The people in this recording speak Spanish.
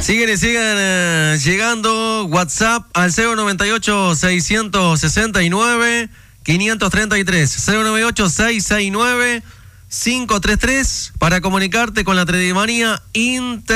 Siguen llegando WhatsApp al 098-669-533. 098-669-533 para comunicarte con la Tredimanía Inter.